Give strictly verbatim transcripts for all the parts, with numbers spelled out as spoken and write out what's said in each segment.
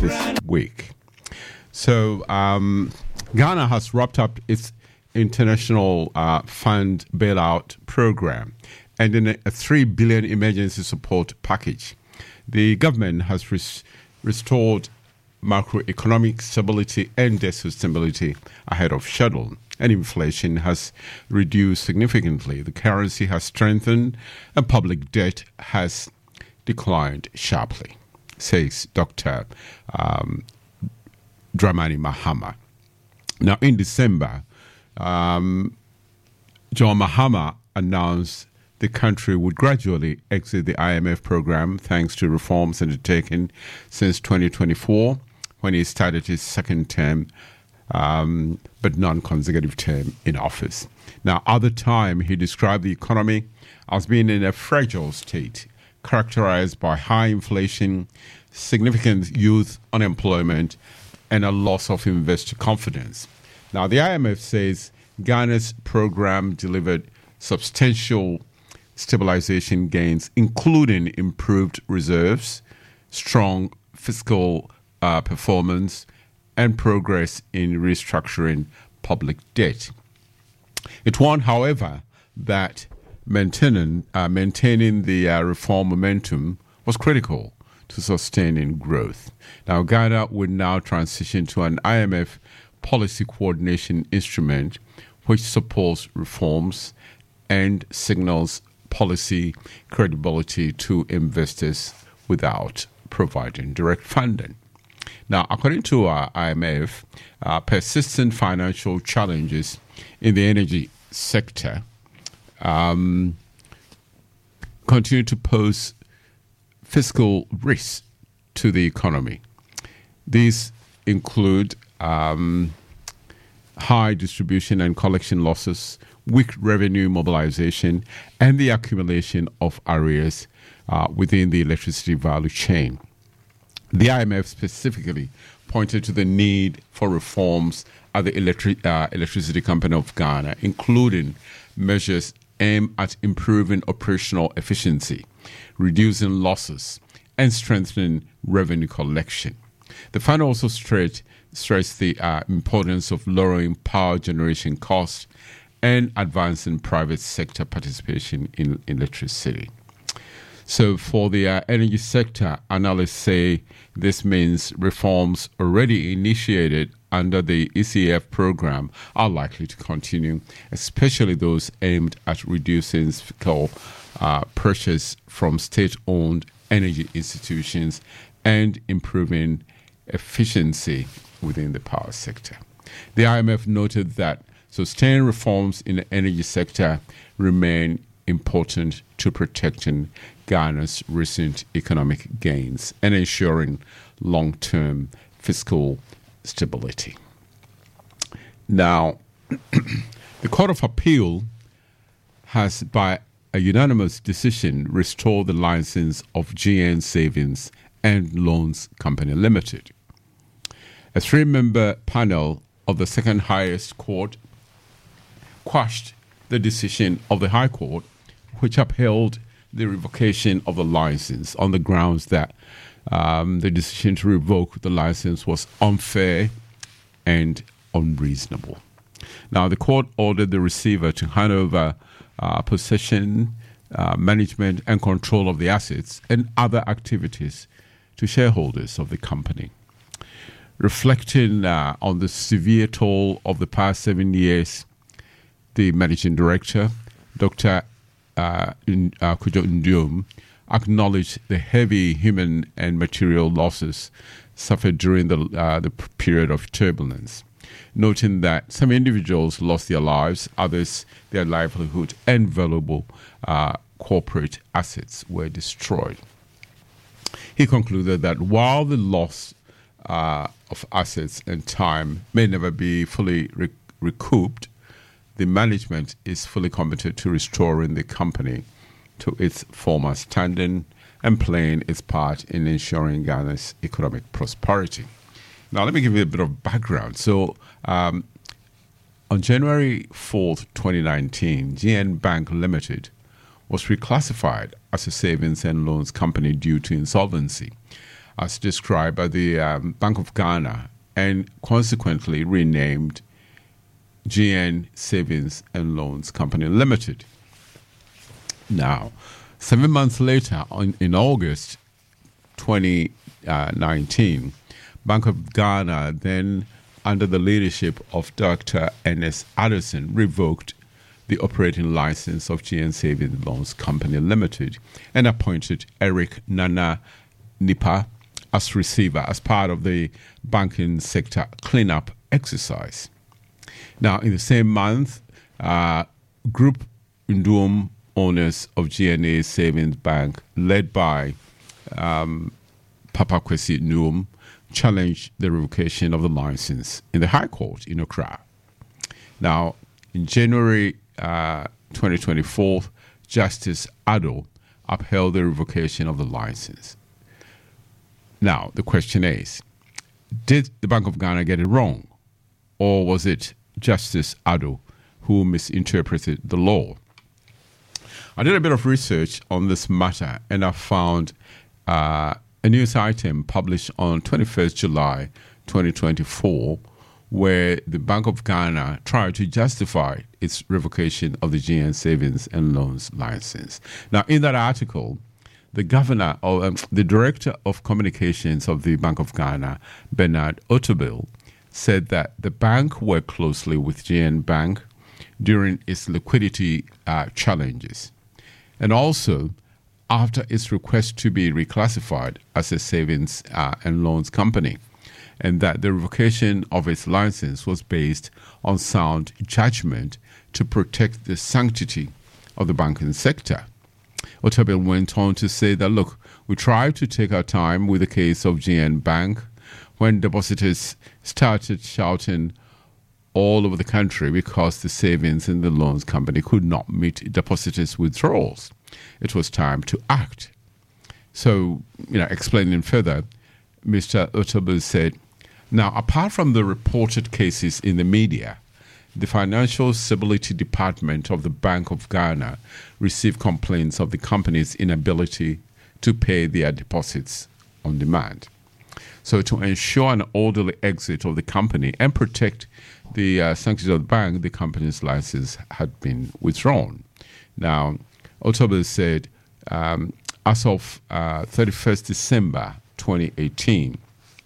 this week. So um, Ghana has wrapped up its international uh, fund bailout program and in a, a three billion dollars emergency support package. The government has res- restored macroeconomic stability and debt sustainability ahead of schedule, and inflation has reduced significantly. The currency has strengthened and public debt has declined sharply, says Doctor Um, Dramani Mahama. Now, in December, um, John Mahama announced the country would gradually exit the I M F program thanks to reforms undertaken since twenty twenty-four, when he started his second term, um, but non-consecutive term in office. Now, at the time, he described the economy as being in a fragile state, characterized by high inflation, significant youth unemployment, and a loss of investor confidence. Now, the I M F says Ghana's program delivered substantial stabilization gains, including improved reserves, strong fiscal uh, performance, and progress in restructuring public debt. It warned, however, that maintaining, uh, maintaining the uh, reform momentum was critical to sustaining growth. Now, Ghana would now transition to an I M F policy coordination instrument which supports reforms and signals policy credibility to investors without providing direct funding. Now, according to our I M F, uh, persistent financial challenges in the energy sector um, continue to pose fiscal risks to the economy. These include um, high distribution and collection losses, weak revenue mobilization, and the accumulation of arrears uh, within the electricity value chain. The I M F specifically pointed to the need for reforms at the electric, uh, Electricity Company of Ghana, including measures aimed at improving operational efficiency, reducing losses, and strengthening revenue collection. The fund also stressed, stressed the uh, importance of lowering power generation costs and advancing private sector participation in electricity. So for the uh, energy sector, analysts say this means reforms already initiated under the E C F program are likely to continue, especially those aimed at reducing fiscal uh, pressures from state-owned energy institutions and improving efficiency within the power sector. The I M F noted that sustained reforms in the energy sector remain important to protecting Ghana's recent economic gains and ensuring long-term fiscal stability. Now, the Court of Appeal has, by a unanimous decision, restored the license of G N Savings and Loans Company Limited. A three-member panel of the second highest court quashed the decision of the High Court, which upheld the revocation of the license on the grounds that um, the decision to revoke the license was unfair and unreasonable. Now, the court ordered the receiver to hand over uh, possession, uh, management, and control of the assets and other activities to shareholders of the company. Reflecting uh, on the severe toll of the past seven years, the managing director, Doctor Uh, in, uh, Kujo Ndiom, acknowledged the heavy human and material losses suffered during the, uh, the period of turbulence, noting that some individuals lost their lives, others their livelihood, and valuable uh, corporate assets were destroyed. He concluded that while the loss uh, of assets and time may never be fully re- recouped, the management is fully committed to restoring the company to its former standing and playing its part in ensuring Ghana's economic prosperity. Now, let me give you a bit of background. So, um, on January fourth, twenty nineteen, G N Bank Limited was reclassified as a savings and loans company due to insolvency as described by the um, Bank of Ghana, and consequently renamed G N Savings and Loans Company Limited. Now, seven months later, on, in August twenty nineteen, Bank of Ghana, then under the leadership of Doctor N S Addison, revoked the operating license of G N Savings Loans Company Limited and appointed Eric Nana Nipa as receiver as part of the banking sector cleanup exercise. Now, in the same month, uh, Group Ndum owners of G N A Savings Bank, led by um, Papa Kwesi Num, challenged the revocation of the license in the High Court in Accra. Now, in January uh, twenty twenty-four, Justice Ado upheld the revocation of the license. Now, the question is, did the Bank of Ghana get it wrong? Or was it Justice Ado who misinterpreted the law? I did a bit of research on this matter, and I found uh, a news item published on twenty-first of July twenty twenty-four, where the Bank of Ghana tried to justify its revocation of the G N Savings and Loans license. Now, in that article, the governor, or um, the director of communications of the Bank of Ghana, Bernard Otabil, said that the bank worked closely with G N Bank during its liquidity uh, challenges, and also after its request to be reclassified as a savings uh, and loans company, and that the revocation of its license was based on sound judgment to protect the sanctity of the banking sector. Otabil went on to say that, look, we tried to take our time with the case of G N Bank when depositors started shouting all over the country because the savings and the loans company could not meet depositors' withdrawals. It was time to act. So, you know, explaining further, Mister Otabil said, now, apart from the reported cases in the media, the Financial Stability Department of the Bank of Ghana received complaints of the company's inability to pay their deposits on demand. So to ensure an orderly exit of the company and protect the uh, sanctity of the bank, the company's license had been withdrawn. Now, Otabil said, um, as of uh, thirty-first of December twenty eighteen,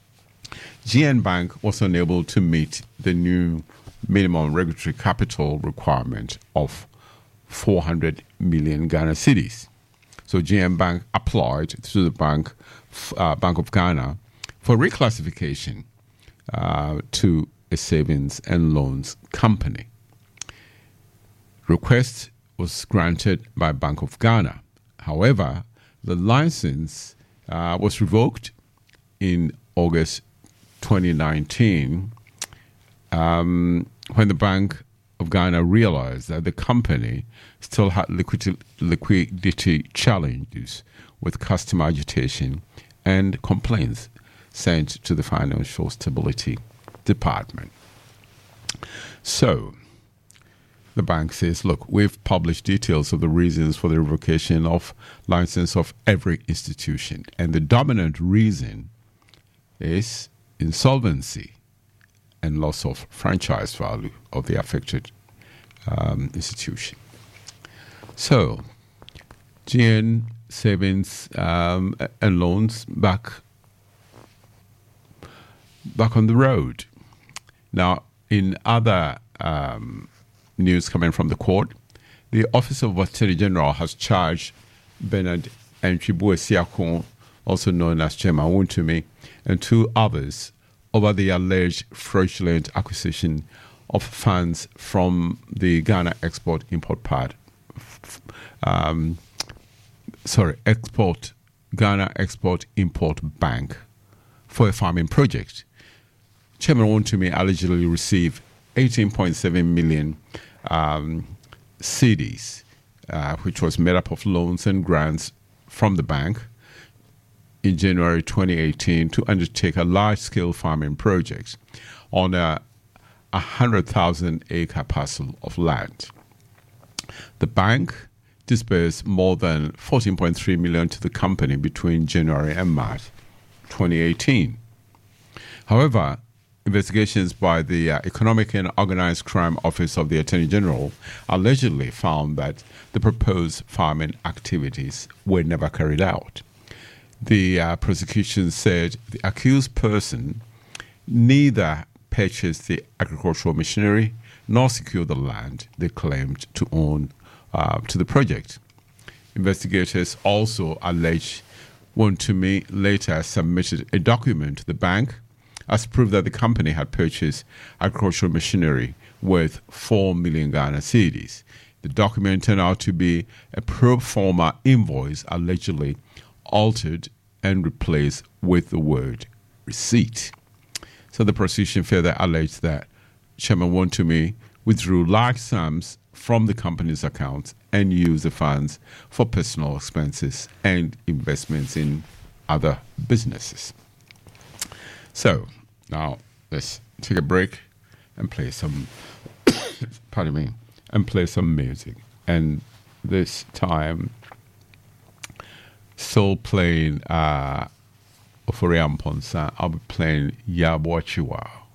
G N Bank was unable to meet the new minimum regulatory capital requirement of four hundred million Ghana cedis. So G N Bank applied to the bank, uh, Bank of Ghana for reclassification uh, to a savings and loans company. Request was granted by Bank of Ghana. However, the license uh, was revoked in August twenty nineteen um, when the Bank of Ghana realized that the company still had liquidity, liquidity challenges with customer agitation and complaints sent to the Financial Stability Department. So, the bank says, look, we've published details of the reasons for the revocation of license of every institution, and the dominant reason is insolvency and loss of franchise value of the affected um, institution. So, G N Savings um, and Loans back back on the road. Now, in other um, news coming from the court, the Office of Attorney General has charged Bernard Entwibu Esiakon, also known as Chairman Wontumi, and two others over the alleged fraudulent acquisition of funds from the Ghana Export Import Part, um, sorry, Export Ghana Export Import Bank for a farming project. Chairman Wontumi allegedly received eighteen point seven million um, C Ds, uh, which was made up of loans and grants from the bank in January twenty eighteen to undertake a large-scale farming project on a one hundred thousand acre parcel of land. The bank disbursed more than fourteen point three million dollars to the company between January and March twenty eighteen. However, investigations by the uh, Economic and Organized Crime Office of the Attorney General allegedly found that the proposed farming activities were never carried out. The uh, prosecution said the accused person neither purchased the agricultural machinery nor secured the land they claimed to own uh, to the project. Investigators also allege Wontumi later submitted a document to the bank as proof that the company had purchased agricultural machinery worth four million Ghana cedis. The document turned out to be a pro forma invoice allegedly altered and replaced with the word receipt. So the prosecution further alleged that Chairman Wontumi withdrew large sums from the company's accounts and used the funds for personal expenses and investments in other businesses. So now let's take a break and play some, pardon me, and play some music. And this time, still playing uh, Ofori Amponsa, I'll be playing Yabochiwa.